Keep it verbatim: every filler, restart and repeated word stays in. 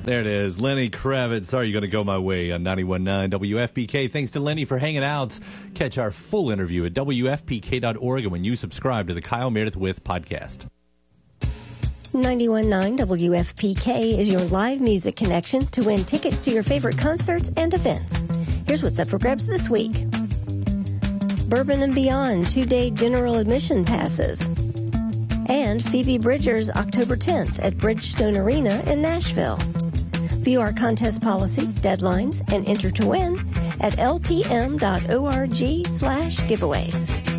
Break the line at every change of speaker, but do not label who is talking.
There it is. Lenny Kravitz. Are you going to go my way on ninety-one point nine W F P K? Thanks to Lenny for hanging out. Catch our full interview at W F P K dot org and when you subscribe to the Kyle Meredith With podcast.
ninety-one point nine W F P K is your live music connection to win tickets to your favorite concerts and events. Here's what's up for grabs this week. Bourbon and Beyond two-day general admission passes. And Phoebe Bridgers October tenth at Bridgestone Arena in Nashville. View our contest policy, deadlines, and enter to win at lpm.org slash giveaways.